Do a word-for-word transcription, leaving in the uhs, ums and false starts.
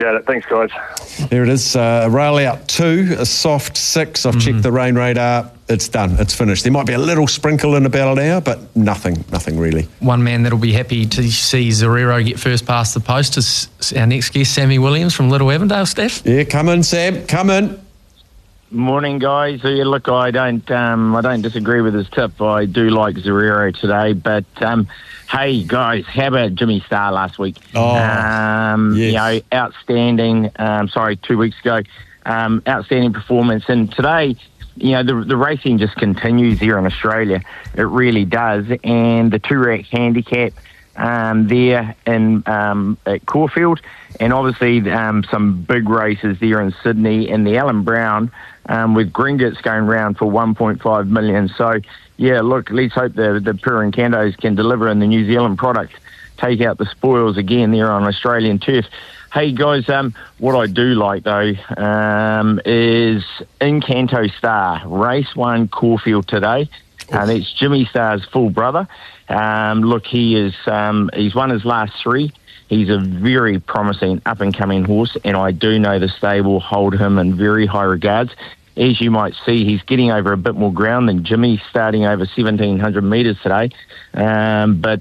Got it. Thanks, guys. There it is. Uh, rail out two, a soft six. I've mm-hmm. checked the rain radar. It's done. It's finished. There might be a little sprinkle in about an hour, but nothing, nothing really. One man that'll be happy to see Zerero get first past the post is our next guest, Sammy Williams from Little Avondale. Steph? Yeah, come in, Sam. Come in. Morning, guys. Yeah, look, I don't, um, I don't disagree with his tip. I do like Zerero today, but um, hey, guys, how about Jimmy Star last week? Oh, um, yes. You know, outstanding. Um, sorry, two weeks ago, um, outstanding performance, and today, you know, the the racing just continues here in Australia. It really does, and the two-rack handicap um, there in um, at Caulfield, and obviously um, some big races there in Sydney, and the Alan Brown. Um, with Gringotts going round for one point five million. So, yeah, look, let's hope the, the Purincantos can deliver in the New Zealand product, take out the spoils again there on Australian turf. Hey, guys, um, what I do like, though, um, is Encanto Star, race one, Caulfield today. And uh, it's Jimmy Star's full brother. Um, look, he is um, he's won his last three. He's a very promising up-and-coming horse, and I do know the stable hold him in very high regards. As you might see, he's getting over a bit more ground than Jimmy, starting over seventeen hundred metres today. Um, but